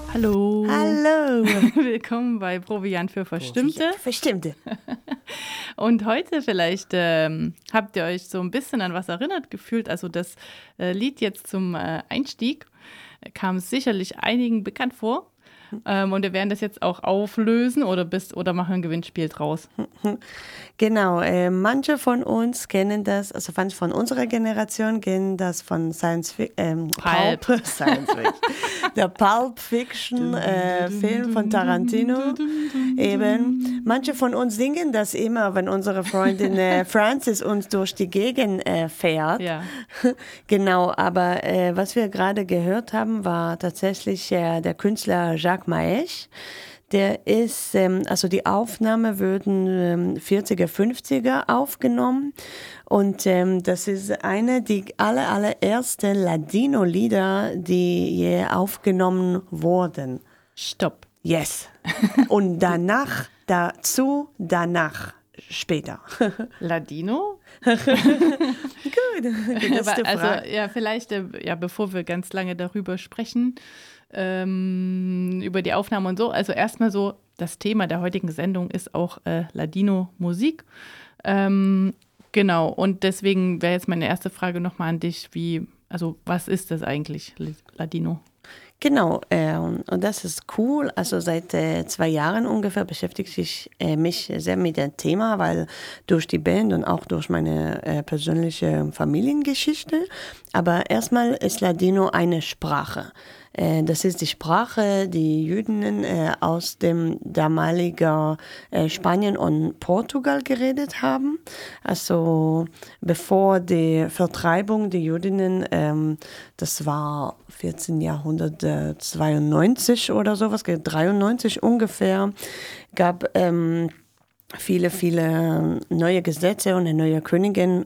Hallo. Hallo. Willkommen bei Proviant für Verstimmte. Verstimmte. Und heute vielleicht habt ihr euch so ein bisschen an was erinnert gefühlt. Also das Lied jetzt zum Einstieg kam sicherlich einigen bekannt vor. Und wir werden das jetzt auch auflösen oder machen ein Gewinnspiel draus. Genau, manche von uns kennen das, also manche von unserer Generation kennen das von Pulp. Science Fiction. Der Pulp Fiction Film von Tarantino. Eben. Manche von uns singen das immer, wenn unsere Freundin Frances uns durch die Gegend fährt. Ja. Genau, aber was wir gerade gehört haben, war tatsächlich der Künstler Jacques Maes. Der ist, also die Aufnahme würden 40er, 50er aufgenommen und das ist eine der allerersten Ladino-Lieder, die je aufgenommen wurden. Stopp. Yes. Und danach, später. Ladino? Gut, Aber, also ja, vielleicht, bevor wir ganz lange darüber sprechen, über die Aufnahme und so. Also erstmal so, das Thema der heutigen Sendung ist auch Ladino-Musik. Genau, und deswegen wäre jetzt meine erste Frage nochmal an dich, was ist das eigentlich, Ladino? Genau, und das ist cool. Also seit 2 Jahren ungefähr beschäftige ich mich sehr mit dem Thema, weil durch die Band und auch durch meine persönliche Familiengeschichte. Aber erstmal ist Ladino eine Sprache. Das ist die Sprache, die Jüdinnen aus dem damaligen Spanien und Portugal geredet haben. Also bevor die Vertreibung der Jüdinnen, das war 14. Jahrhundert 92 oder sowas, 93 ungefähr, gab viele neue Gesetze und eine neue König,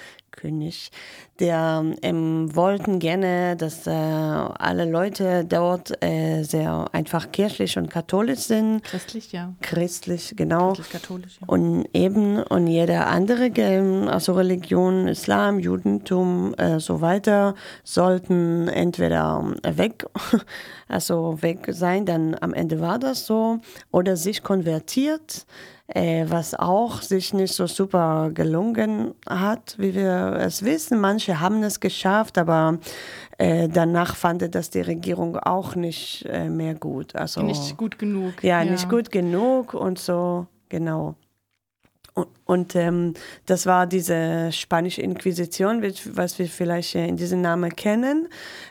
der wollten gerne, dass alle Leute dort sehr einfach kirchlich und katholisch sind. Christlich, ja. Christlich, genau. Christlich-katholisch, ja. Und jede andere also Religion, Islam, Judentum, so weiter, sollten entweder weg sein, dann am Ende war das so, oder sich konvertiert, was auch sich nicht so super gelungen hat, wie wir es wissen. Manche haben es geschafft, aber danach fand das die Regierung auch nicht mehr gut. Also, Nicht gut genug. Ja, nicht gut genug und so, genau. Und das war diese spanische Inquisition, was wir vielleicht in diesem Namen kennen.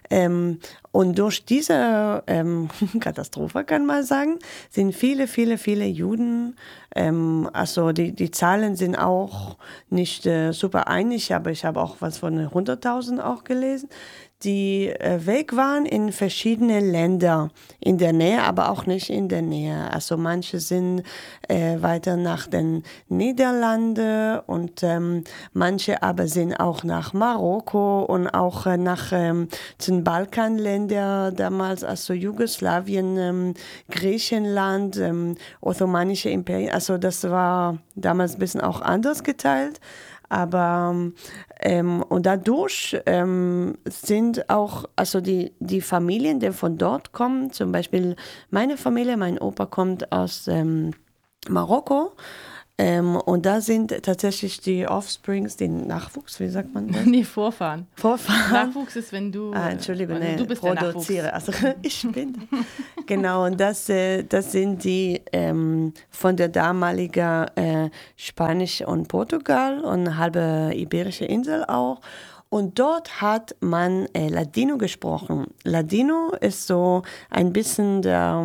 Und durch diese Katastrophe, kann man sagen, sind viele Juden, also die Zahlen sind auch nicht super einig, aber ich habe auch was von 100.000 auch gelesen, die weg waren in verschiedene Länder in der Nähe, aber auch nicht in der Nähe. Also manche sind weiter nach den Niederlanden und manche aber sind auch nach Marokko und auch nach den Balkanländern damals, also Jugoslawien, Griechenland, Ottomanische Imperien. Also das war damals ein bisschen auch anders geteilt. Aber und dadurch sind auch, also die Familien, die von dort kommen, zum Beispiel meine Familie, mein Opa kommt aus Marokko. Und da sind tatsächlich die Offsprings, den Nachwuchs, wie sagt man das? Nee, Vorfahren. Vorfahren. Nachwuchs ist, wenn du, Entschuldigung, du bist produziere. Also ich bin. Genau, und das sind die von der damaligen Spanisch und Portugal und eine halbe iberische Insel auch. Und dort hat man Ladino gesprochen. Ladino ist so ein bisschen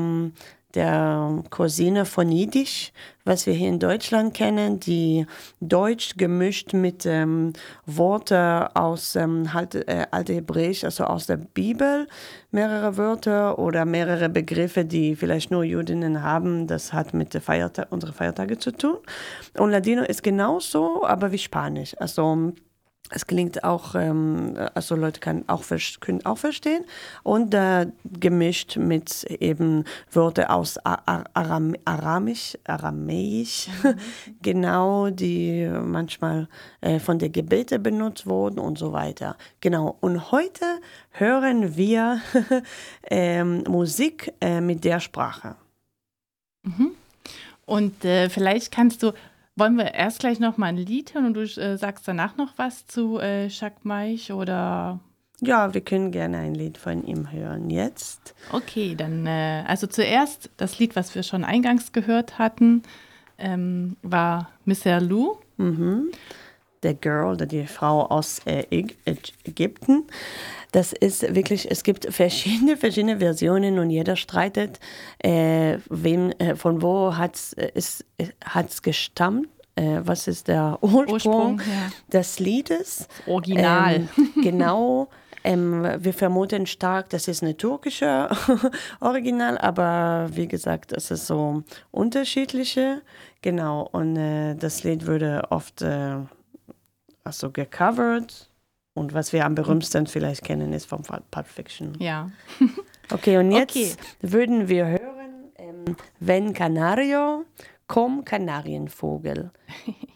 der Cousine von Jiddisch, was wir hier in Deutschland kennen, die Deutsch gemischt mit Worten aus Althebräisch, also aus der Bibel, mehrere Wörter oder mehrere Begriffe, die vielleicht nur Jüdinnen haben. Das hat mit unseren Feiertagen zu tun. Und Ladino ist genauso, aber wie Spanisch. Also Es klingt auch, also Leute können auch verstehen und gemischt mit eben Wörtern aus Aramäisch, genau, die manchmal von der Gebete benutzt wurden und so weiter. Genau, und heute hören wir Musik mit der Sprache. Und vielleicht wollen wir erst gleich noch mal ein Lied hören und du sagst danach noch was zu Jacques Maich oder? Ja, wir können gerne ein Lied von ihm hören jetzt. Okay, dann also zuerst das Lied, was wir schon eingangs gehört hatten, war Misère Lou. Der Girl, die Frau aus Ägypten. Das ist wirklich, es gibt verschiedene Versionen und jeder streitet, von wo hat's gestammt. Was ist der Ursprung des Liedes? Das Original. Genau. Wir vermuten stark, das ist eine türkische Original, aber wie gesagt, es ist so unterschiedliche. Genau. Und das Lied würde oft gecovert. Und was wir am berühmtesten vielleicht kennen, ist vom Pulp Fiction. Ja. Okay, und jetzt würden wir hören, Wenn Canario, komm Kanarienvogel.